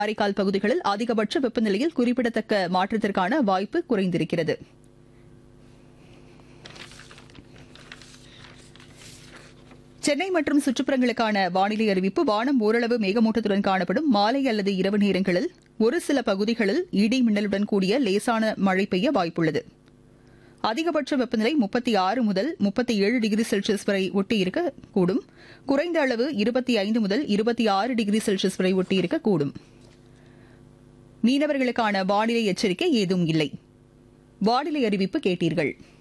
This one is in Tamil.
காரைக்கால் பகுதிகளில் அதிகபட்ச வெப்பநிலையில் குறிப்பிடத்தக்க மாற்றத்திற்கான வாய்ப்பு குறைந்திருக்கிறது. சென்னை மற்றும் சுற்றுப்புறங்களுக்கான வானிலை அறிவிப்பு. வானம் ஓரளவு மேகமூட்டத்துடன் காணப்படும். மாலை அல்லது இரவு நேரங்களில் ஒரு சில பகுதிகளில் இடி மின்னலுடன் கூடிய லேசான மழை பெய்ய வாய்ப்புள்ளது. அதிகபட்ச வெப்பநிலை 36 முதல் 37 டிகிரி செல்சியஸ் வரை ஒட்டியிருக்கக்கூடும். குறைந்த அளவு 25 முதல் 26 டிகிரி செல்சியஸ் வரை ஒட்டியிருக்கக்கூடும். மீனவர்களுக்கான வானிலை எச்சரிக்கை ஏதும் இல்லை. வானிலை அறிவிப்பு கேட்டீர்கள்.